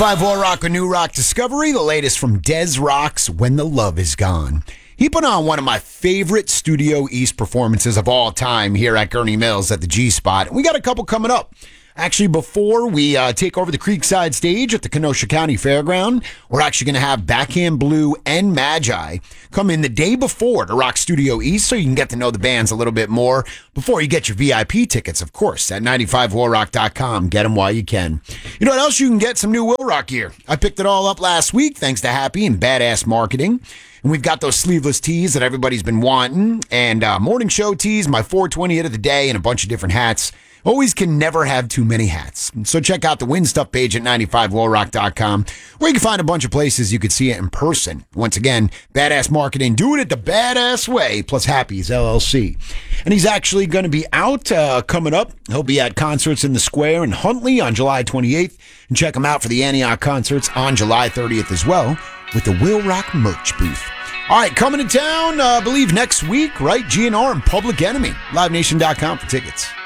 Five War Rock, a new rock discovery, the latest from Des Rocks, When the Love Is Gone. He put on one of my favorite Studio East performances of all time here at Gurney Mills at the G-Spot. We got a couple coming up. Actually, before we take over the Creekside stage at the Kenosha County Fairground, we're actually going to have Backhand Blue and Magi come in the day before to Rock Studio East so you can get to know the bands a little bit more before you get your VIP tickets, of course, at 95warrock.com. Get them while you can. You know what else? You can get some new Will Rock gear. I picked it all up last week thanks to Happy and Badass Marketing. And we've got those sleeveless tees that everybody's been wanting, and morning show tees, my 420 hit of the day, and a bunch of different hats. Always can never have too many hats. So check out the Win Stuff page at 95warrock.com, where you can find a bunch of places you could see it in person. Once again, Badass Marketing, do it the badass way, plus Happy's LLC. And he's actually going to be out coming up. He'll be at Concerts in the Square in Huntley on July 28th. And check him out for the Antioch concerts on July 30th as well, with the Will Rock merch booth. All right, coming to town, I believe next week, right? GNR and Public Enemy. LiveNation.com for tickets.